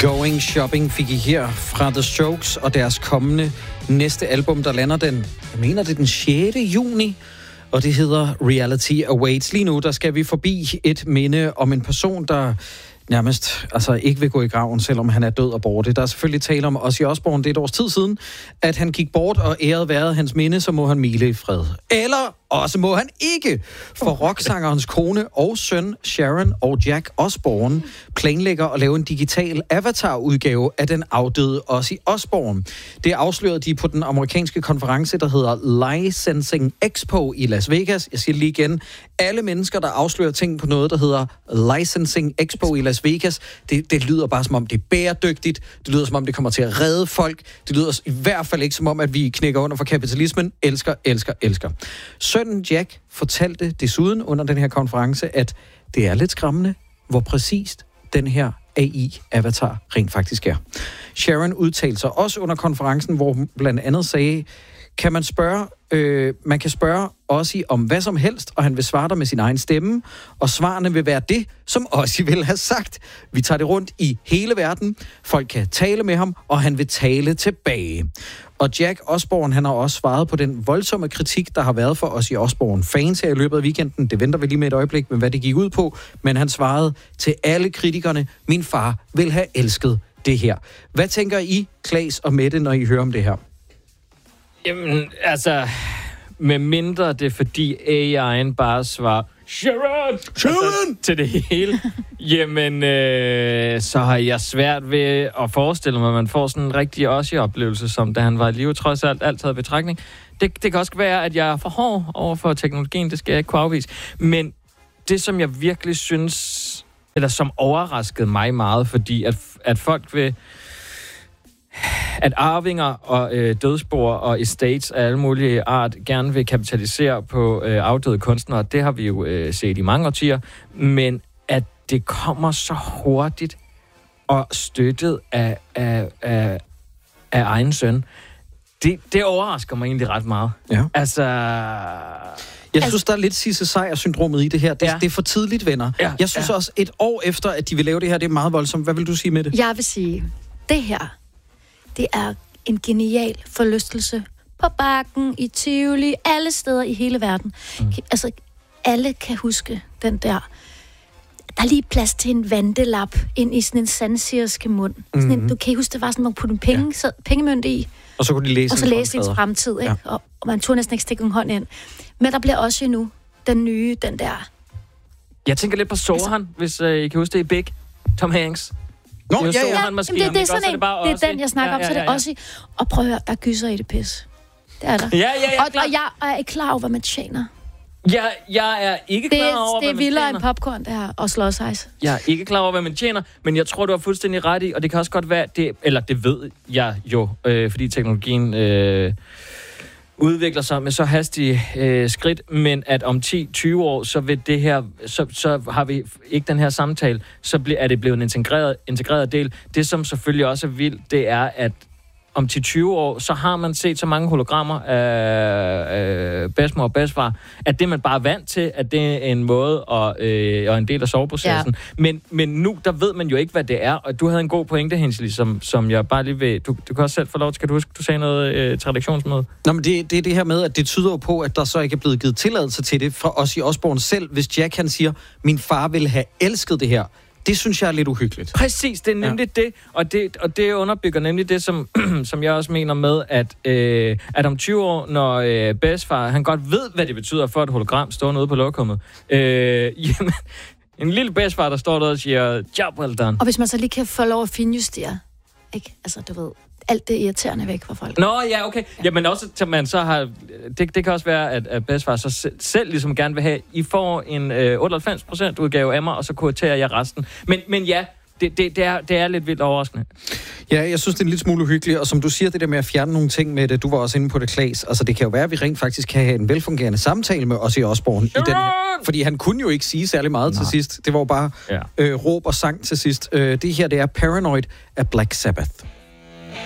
Going Shopping fik I her fra The Strokes og deres kommende næste album, der lander jeg mener det er den 6. juni, og det hedder Reality Awaits. Lige nu, der skal vi forbi et minde om en person, der nærmest ikke vil gå i graven, selvom han er død og borte. Der er selvfølgelig tale om Ozzy Osbourne. Det er et års tid siden, at han gik bort, og æret været hans minde, så må han hvile i fred. Eller også må han ikke, for rocksangerens kone og søn, Sharon og Jack Osbourne, planlægger at lave en digital avatar-udgave af den afdøde Ozzy Osbourne. Det afslørede de på den amerikanske konference, der hedder Licensing Expo i Las Vegas. Jeg siger lige igen, alle mennesker, der afslører ting på noget, der hedder Licensing Expo i Las Vegas, det lyder bare som om, det er bæredygtigt. Det lyder som om, det kommer til at redde folk. Det lyder i hvert fald ikke som om, at vi knækker under for kapitalismen. Elsker. Sønnen Jack fortalte desuden under den her konference, at det er lidt skræmmende, hvor præcist den her AI-avatar rent faktisk er. Sharon udtalte sig også under konferencen, hvor hun blandt andet sagde, man kan spørge Ozzy om hvad som helst, og han vil svare dig med sin egen stemme, og svarene vil være det, som Ozzy vil have sagt. Vi tager det rundt i hele verden. Folk kan tale med ham, og han vil tale tilbage. Og Jack Osbourne, han har også svaret på den voldsomme kritik, der har været for Ozzy Osbourne-fans her i løbet af weekenden. Det venter vi lige med et øjeblik, med hvad det gik ud på. Men han svarede til alle kritikerne, min far vil have elsket det her. Hvad tænker I, Claes og Mette, når I hører om det her? Jamen, med mindre det er fordi AI'en bare svarer Sharon! Til det hele. Jamen, så har jeg svært ved at forestille mig, at man får sådan en rigtig Ozzy-oplevelse, som da han var i live, trods alt taget betragtning. Det kan også være, at jeg er for hård over for teknologien, det skal jeg ikke kunne afvise. Men det, som jeg virkelig synes, eller som overraskede mig meget, fordi at folk vil... At arvinger og dødsboer og estates af alle mulige art gerne vil kapitalisere på afdøde kunstnere, det har vi jo set i mange årtier, men at det kommer så hurtigt og støttet af egen søn, det overrasker mig egentlig ret meget. Ja. Jeg synes, der er lidt Sisse Sejr-syndromet i det her. Det er for tidligt, venner. Ja, jeg synes også, et år efter, at de vil lave det her, det er meget voldsomt. Hvad vil du sige med det? Jeg vil sige, det her, det er en genial forlystelse på Bakken, i Tivoli, alle steder i hele verden. Alle kan huske den der. Der er lige plads til en vandelap ind i sådan en sandsirske mund. Mm-hmm. Du kan huske, det var sådan, man putte en pengemønt i. Og så kunne de læse ens fremtid. Ikke? Ja. Og man tog næsten ikke stikke en hånd ind. Men der bliver også nu den nye, den der. Jeg tænker lidt på Sohan, hvis I kan huske det i Big. Tom Hanks. Det er sådan en, det er den, jeg snakker om, så det er også. Og prøv at høre, der gyser i det pis. Det er der. Og jeg er ikke klar over, hvad man tjener. Jeg er ikke klar over, hvad man tjener. Det er vildere end popcorn, det her, og slåsejs. Jeg er ikke klar over, hvad man tjener, men jeg tror, du har fuldstændig ret i, og det kan også godt være, det ved jeg jo, fordi teknologien udvikler sig med så hastige skridt, men at om 10-20 år, så vil det her, så har vi ikke den her samtale, så er det blevet en integreret del. Det, som selvfølgelig også er vildt, det er, at om 10-20 år, så har man set så mange hologrammer af bedstmor og bedstfar, at det man bare er vant til, at det er en måde og en del af soveprocessen. Ja. Men nu, der ved man jo ikke, hvad det er, og du havde en god pointe, Hensli, som jeg bare lige vil... Du kan også selv få lov til, kan du huske, du sagde noget til redaktionsmødet? Nå, men det er det her med, at det tyder på, at der så ikke er blevet givet tilladelse til det fra Ozzy Osbourne selv, hvis Jack han siger, min far ville have elsket det her. Det synes jeg er lidt uhyggeligt. Præcis, det er nemlig det, og det underbygger nemlig det, som jeg også mener med, at om 20 år, når bedstefar, han godt ved, hvad det betyder for et hologram stående ude på lokummet, jamen, en lille bedstefar, der står der og siger, job well done. Og hvis man så lige kan få lov at finjustere, ikke? Altså, du ved, alt det irriterende væk fra folk. Nå, ja, okay. Ja. Jamen også, til man så har... Det kan også være, at bedstefar så selv ligesom gerne vil have, I får en 98% udgave af mig, og så kuraterer jeg resten. Men ja, det er lidt vildt overraskende. Ja, jeg synes, det er en lille smule uhyggeligt, og som du siger, det der med at fjerne nogle ting med det, du var også inde på det, Claes. Altså, det kan jo være, at vi rent faktisk kan have en velfungerende samtale med Ozzy Osbourne i den her. Fordi han kunne jo ikke sige særlig meget til sidst. Det var jo bare råb og sang til sidst. Det her, det er Paranoid af Black Sabbath.